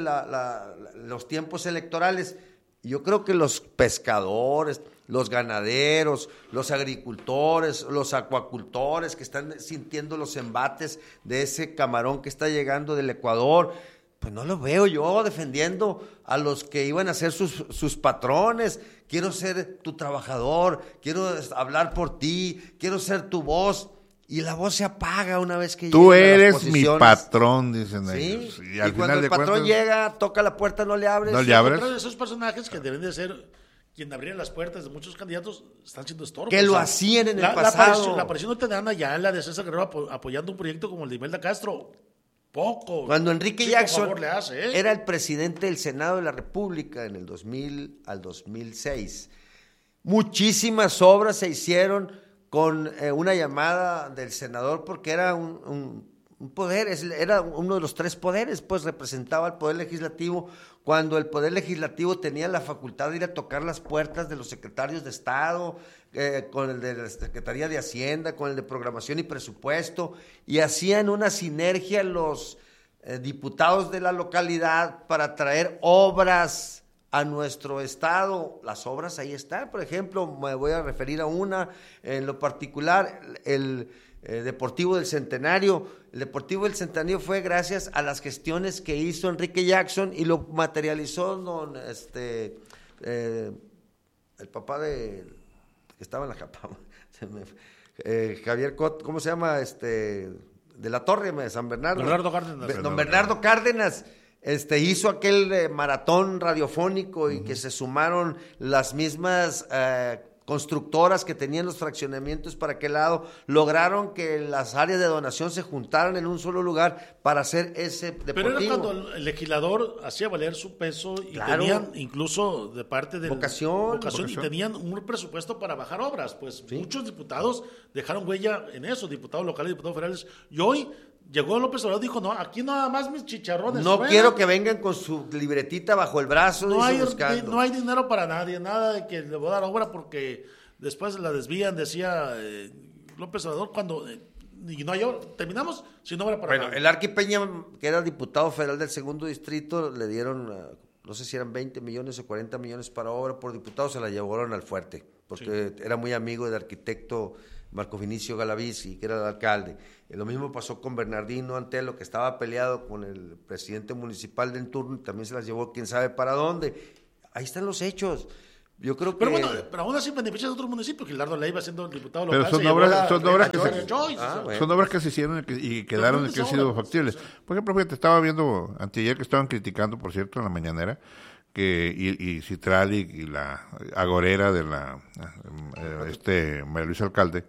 los tiempos electorales. Yo creo que los pescadores, los ganaderos, los agricultores, los acuacultores que están sintiendo los embates de ese camarón que está llegando del Ecuador, pues no lo veo yo defendiendo a los que iban a ser sus patrones. Quiero ser tu trabajador, quiero hablar por ti, quiero ser tu voz. Y la voz se apaga una vez que tú eres mi patrón, dicen ellos. Y cuando el patrón llega, toca la puerta, no le abres. Esos personajes que deben de ser quien abriera las puertas de muchos candidatos están siendo estorbos. Que lo hacían en el pasado. La aparición de Ana Ayala, de César Guerrero apoyando un proyecto como el de Imelda Castro, poco. Cuando Enrique Jackson era el presidente del Senado de la República en el 2000 al 2006, muchísimas obras se hicieron con una llamada del senador, porque era un poder, era uno de los tres poderes, pues representaba al Poder Legislativo, cuando el Poder Legislativo tenía la facultad de ir a tocar las puertas de los secretarios de Estado, con el de la Secretaría de Hacienda, con el de Programación y Presupuesto, y hacían una sinergia los diputados de la localidad para traer obras a nuestro estado. Las obras ahí están, por ejemplo, me voy a referir a una en lo particular, el Deportivo del Centenario. El Deportivo del Centenario fue gracias a las gestiones que hizo Enrique Jackson y lo materializó el papá que estaba en la capa, Javier Cot, ¿cómo se llama? De la Torre, San Bernardo. Bernardo Cárdenas. Don Bernardo Cárdenas. hizo aquel maratón radiofónico y que se sumaron las mismas constructoras que tenían los fraccionamientos para aquel lado, lograron que las áreas de donación se juntaran en un solo lugar para hacer ese deportivo. Pero era cuando el legislador hacía valer su peso y tenían incluso de parte de vocación y tenían un presupuesto para bajar obras, pues muchos diputados dejaron huella en eso, diputados locales, diputados federales, y hoy llegó López Obrador y dijo, no, aquí nada más mis chicharrones. No quiero que vengan con su libretita bajo el brazo. No hay dinero para nadie, nada de que le voy a dar obra porque después la desvían, decía López Obrador, cuando y no hay obra. Terminamos sin obra para nadie. El Arqui Peña, que era diputado federal del 2º distrito, le dieron, no sé si eran 20 millones o 40 millones para obra por diputado, se la llevaron al fuerte, porque era muy amigo del arquitecto Marco Vinicio Galaviz, que era el alcalde. Lo mismo pasó con Bernardino Antelo, que estaba peleado con el presidente municipal de turno, y también se las llevó quién sabe para dónde. Ahí están los hechos. Yo creo pero que... bueno, pero aún así beneficia de otros municipios. Gildardo Leiva siendo diputado local. Pero son obras que se hicieron y quedaron y que han sido factibles. Por ejemplo, fíjate, estaba viendo anteayer que estaban criticando, por cierto, en la mañanera, que y Citral y la agorera de la María Luisa Alcalde,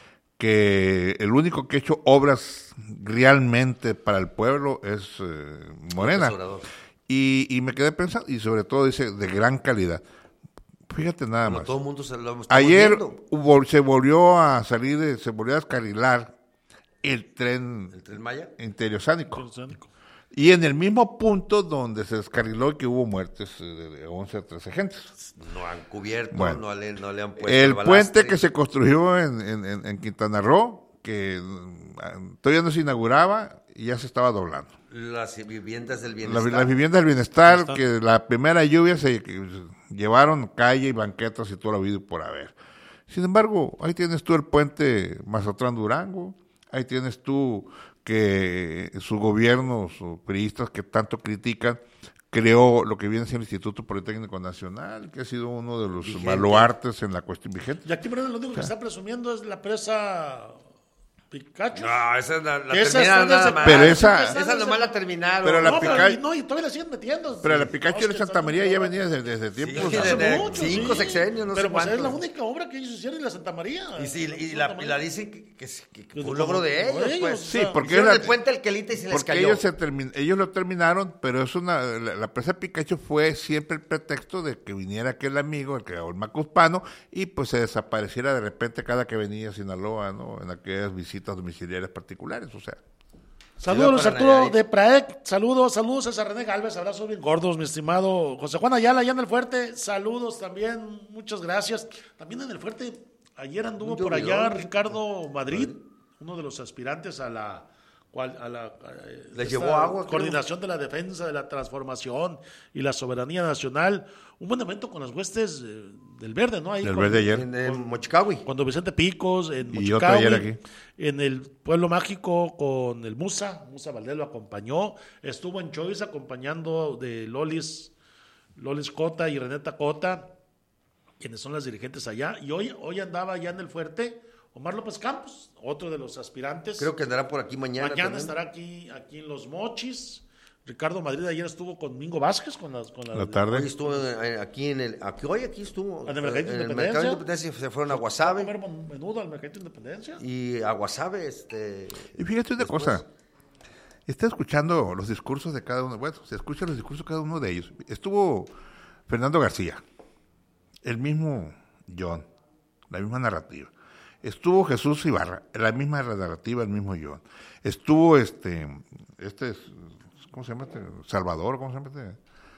que el único que ha hecho obras realmente para el pueblo es Morena. Y me quedé pensando, y sobre todo dice, de gran calidad. Fíjate nada más. Todo el mundo lo ayer se volvió a descarrilar el tren Maya interoceánico. Y en el mismo punto donde se descarriló y que hubo muertes de 11 a 13 gentes. No han cubierto, no le han puesto el puente que se construyó en Quintana Roo, que todavía no se inauguraba y ya se estaba doblando. Las viviendas del bienestar. Las viviendas del bienestar, que la primera lluvia se llevaron calle y banquetas y todo lo habido por haber. Sin embargo, ahí tienes tú el puente Mazatlán-Durango, ahí tienes tú que su gobierno, sus priistas que tanto critican, creó lo que viene siendo el Instituto Politécnico Nacional, que ha sido uno de los baluartes en la cuestión vigente. Y aquí, Moreno, lo único que está presumiendo es la presa Picacho. No, esa es la terminaron nada más. Pero esa nomás la terminaron. Pero la Picacho. No, y todavía la siguen metiendo. Pero la Picacho de Santa María ya venía desde tiempos. Sí, desde mucho, 5 sexenios, no sé cuántos. Pero es la única obra que ellos hicieron en la Santa María. Y la dicen que fue un logro de ellos, pues. Sí, porque el puente Alquelita y se les cayó. Ellos lo terminaron, pero es la presa Picacho fue siempre el pretexto de que viniera aquel amigo, el creador macuspano, y pues se desapareciera de repente cada que venía a Sinaloa, ¿no? En aquellas visitas domiciliarias particulares, o sea. Saludos, Arturo de Praec, saludos César René Galvez, abrazos bien gordos, mi estimado José Juan Ayala, allá en el Fuerte, saludos también, muchas gracias. También en el Fuerte, ayer anduvo por allá Ricardo Madrid, uno de los aspirantes a la llevó agua, coordinación de la defensa, de la transformación y la soberanía nacional. Un buen evento con las huestes del Verde, ¿no? Ahí del Verde ayer. En Mochicahui. Cuando Vicente Picos, en Mochicahui. Y otro ayer aquí. En el Pueblo Mágico con el Musa Valdés lo acompañó. Estuvo en Choice acompañando de Lolis Cota y Renata Cota, quienes son las dirigentes allá. Y hoy andaba allá en el Fuerte Omar López Campos, otro de los aspirantes. Creo que andará por aquí mañana. Mañana estará aquí en Los Mochis. Ricardo Madrid ayer estuvo con Mingo Vázquez con la tarde. Hoy estuvo aquí estuvo en el Mercado de Independencia. Se fueron a Guasave. Comer menudo al Mercado de Independencia. Y a Guasave, Y fíjate una cosa. Está escuchando los discursos de cada uno. Bueno, se escuchan los discursos de cada uno de ellos. Estuvo Fernando García, el mismo John, la misma narrativa. Estuvo Jesús Ibarra, la misma narrativa, el mismo John. Estuvo ¿cómo se llama? Salvador, ¿cómo se llama?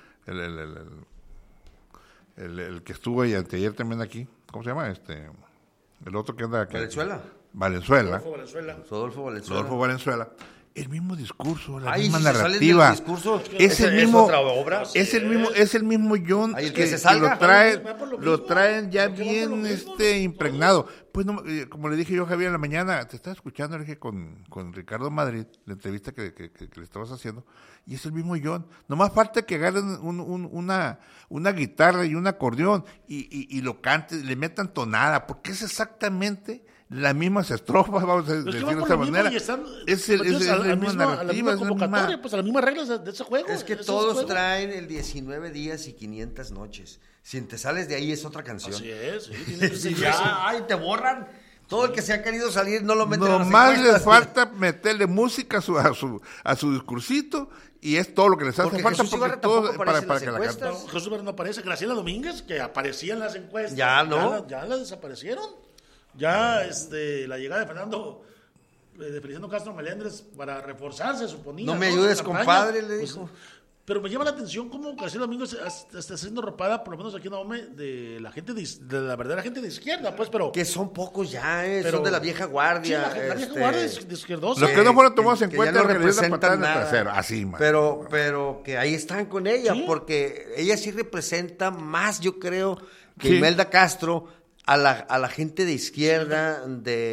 El que estuvo anteayer también aquí, ¿cómo se llama? El otro que anda aquí. Valenzuela. Rodolfo Valenzuela. El mismo discurso, la misma si narrativa. Discurso, es el mismo, otra obra. Es el mismo John que lo traen ya bien impregnado. Pues no, como le dije yo a Javier en la mañana, te estaba escuchando, le dije con Ricardo Madrid, la entrevista que le estabas haciendo, y es el mismo John. Nomás falta que agarren una guitarra y un acordeón y lo canten, le metan tonada, porque es exactamente las mismas estrofas, vamos a decirlo de esa manera. Es la misma convocatoria, pues a las mismas reglas de ese juego. Es que todos traen el 19 días y 500 noches. Si te sales de ahí es otra canción. Así es. Sí, ay, te borran. Todo el que se ha querido salir no lo meten. Nomás les falta meterle música a su discursito y es todo lo que les hace falta porque todo para que la canten. Jesús Ibarra no aparece. Graciela Domínguez, que aparecía en las encuestas. Ya no. Ya la desaparecieron. Ya la llegada de Feliciano Castro Melendres para reforzarse, suponía. No me ayudes, compadre, le dijo. Pero me llama la atención cómo Graciela Domínguez está siendo ropada, por lo menos aquí en Ahome, de la gente de la verdadera gente de izquierda, pues, pero... Que son pocos ya, son de la vieja guardia. Sí, la vieja guardia de izquierdosa. Los que no fueron tomados en cuenta no representan nada. Así, man. Pero que ahí están con ella, porque ella sí representa más, yo creo, que Imelda Castro a la gente de izquierda,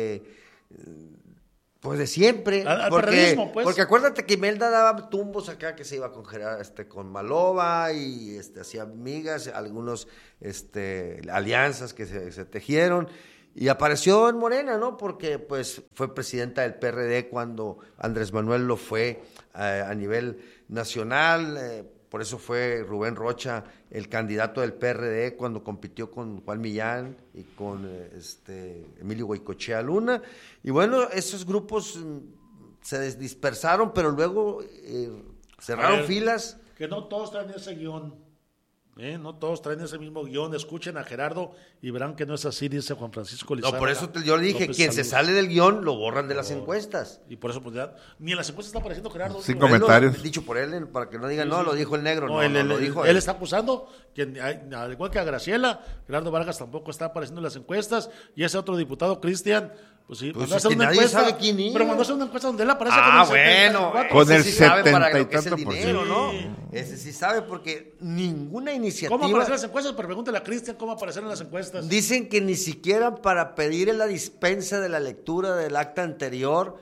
pues de siempre, porque acuérdate que Imelda daba tumbos acá que se iba a congelar con Malova y hacía amigas, algunos alianzas que se tejieron y apareció en Morena, ¿no? Porque pues fue presidenta del PRD cuando Andrés Manuel lo fue a nivel nacional. Por eso fue Rubén Rocha el candidato del PRD cuando compitió con Juan Millán y con Emilio Goicoechea Luna. Y bueno, esos grupos se dispersaron, pero luego cerraron filas. Que no todos traen ese guión. No todos traen ese mismo guión. Escuchen a Gerardo y verán que no es así, dice Juan Francisco Lizárraga. No, por eso yo le dije, quien se sale del guión lo borran de las encuestas. Y por eso, pues ya, ni en las encuestas está apareciendo Gerardo. Sin comentarios. Dicho por él, para que no digan, lo dijo el negro. No, lo dijo él. Él está acusando, que al igual que a Graciela, Gerardo Vargas tampoco está apareciendo en las encuestas. Y ese otro diputado, Cristian, pues sí, pues es que nadie sabe quién es. Pero mandó a hacer una encuesta donde él aparece con el 70 y tanto por ciento, ¿no? Ese sí sabe, porque ninguna iniciativa... ¿Cómo aparecer en las encuestas? Pero pregúntale a Cristian cómo aparecer en las encuestas. Dicen que ni siquiera para pedir la dispensa de la lectura del acta anterior,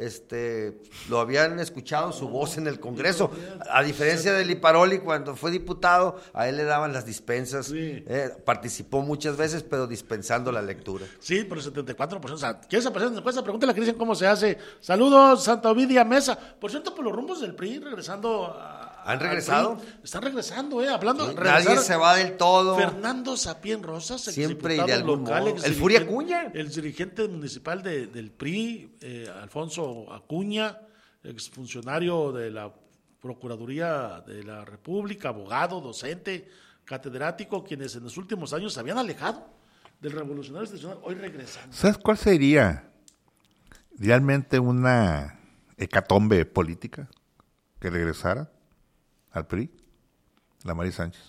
lo habían escuchado su voz en el Congreso, a diferencia de Liparoli cuando fue diputado, a él le daban las dispensas, participó muchas veces, pero dispensando la lectura. Sí, pero el 74%, o sea, ¿quieres aparecer en la encuesta? Pregúntale a Cristian cómo se hace. Saludos, Santa Ovidia Mesa. Por cierto, por los rumbos del PRI, regresando ¿Han regresado? Están regresando, hablando. Sí, nadie se va del todo. Fernando Sapien Rosas, siempre y de algún local, modo. El Furia Acuña. El dirigente municipal del PRI, Alfonso Acuña, exfuncionario de la Procuraduría de la República, abogado, docente, catedrático, quienes en los últimos años se habían alejado del revolucionario institucional, hoy regresan. ¿Sabes cuál sería realmente una hecatombe política que regresara al PRI? La Mari Sánchez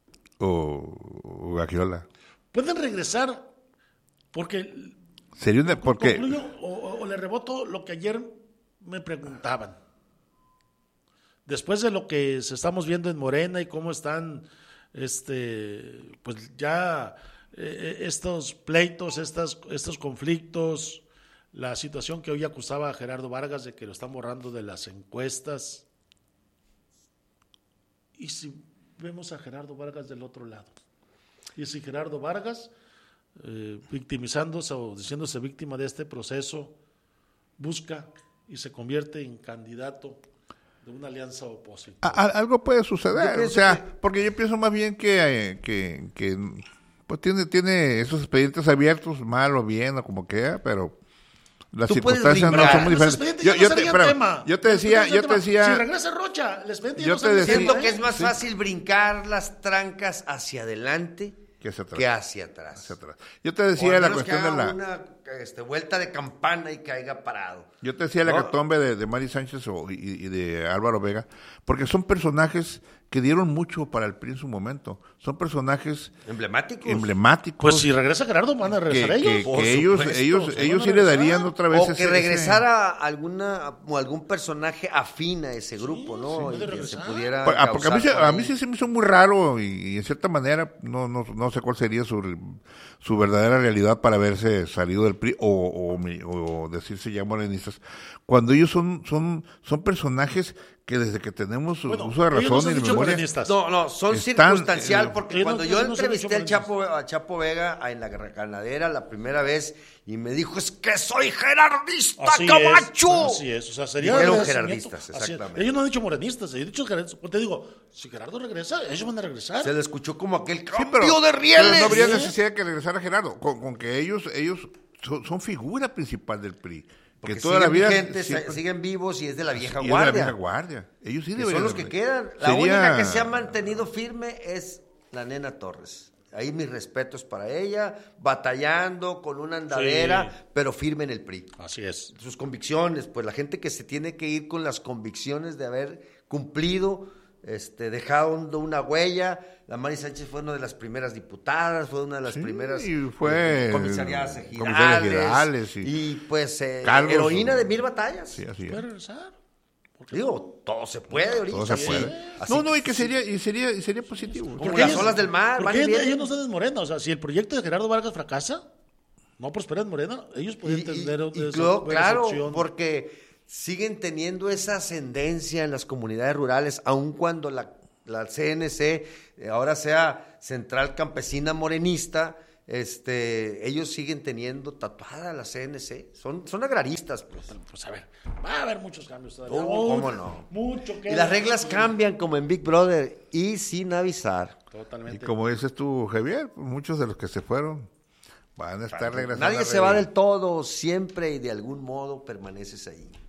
o Gagiola. Pueden regresar porque sería una, porque concluyo, o le reboto lo que ayer me preguntaban. Después de lo que estamos viendo en Morena y cómo están pues ya estos pleitos, estos conflictos, la situación que hoy acusaba a Gerardo Vargas de que lo están borrando de las encuestas. ¿Y si vemos a Gerardo Vargas del otro lado? ¿Y si Gerardo Vargas, victimizándose o diciéndose víctima de este proceso, busca y se convierte en candidato de una alianza opositora? Algo puede suceder, porque yo pienso más bien que pues tiene esos expedientes abiertos, mal o bien, o como que pero las circunstancias no son muy diferentes. Yo te decía, si regresa Rocha, el expediente yo te decía que es más fácil brincar las trancas hacia adelante que hacia atrás. Yo te decía la cuestión de la una vuelta de campana y caiga parado. Yo te decía la hecatombe de Mari Sánchez y de Álvaro Vega, porque son personajes que dieron mucho para el PRI en su momento. Son personajes emblemáticos. Pues si regresa Gerardo, van a regresar ellos sí le darían otra vez o que regresara algún personaje afín a ese grupo, ¿no? Sí, y que se pudiera porque a mí sí se me hizo muy raro y en cierta manera no sé cuál sería su verdadera realidad para haberse salido del PRI o decirse ya morenistas, cuando ellos son personajes que desde que tenemos Bueno, uso de ellos no se razón han y de dicho memoria... morenistas. No, son Están, circunstancial, porque ellos cuando no- yo ellos no se han entrevisté dicho a Chapo Vega en la ganadera la primera vez y me dijo, es que soy gerardista, Camacho. Así es, o sea, sería Dijeron agradecimiento. gerardistas, Así es. exactamente. Ellos no han dicho morenistas, ellos han dicho gerardistas. Te digo, si Gerardo regresa, ellos van a regresar. Se le escuchó como aquel Sí, cambio de rieles. pero no habría ¿sí? necesidad de que regresara Gerardo, con que ellos son figura principal del PRI. Porque Que toda la vida vigentes, siempre- siguen vivos y es de la vieja y es de la guardia. vieja guardia. Ellos sí Que deberían son los de- que quedan. La Sería- única que se ha mantenido firme es la nena Torres. Ahí mis respetos para ella, batallando con una andadera, Sí. pero firme en el PRI. Así es. Sus convicciones, pues la gente que se tiene que ir con las convicciones de haber cumplido, dejando una huella. La Mari Sánchez fue una de las primeras diputadas, fue una de las Sí, primeras y fue comisariadas comisarias ejidales, ejidales y pues Cargos, heroína de 1000 batallas. Sí, así es. Puede regresar. Digo, todo se puede ahorita. Todo se puede. Así No, y que sí. sería positivo. Como las olas del mar, van y Porque vienen. ellos no están en Morena. O sea, si el proyecto de Gerardo Vargas fracasa, no prospera en Morena, ellos pueden tener claro, opción. porque siguen teniendo esa ascendencia en las comunidades rurales, aun cuando la CNC ahora sea Central Campesina Morenista, ellos siguen teniendo tatuada la CNC, son agraristas, pues. Pues a ver, va a haber muchos cambios todavía. ¿Cómo no? Mucho que Y las reglas cambian como en Big Brother y sin avisar. Y Totalmente. como dices tú, Javier, muchos de los que se fueron van a estar regresando. Nadie se va del todo, siempre y de algún modo permaneces ahí.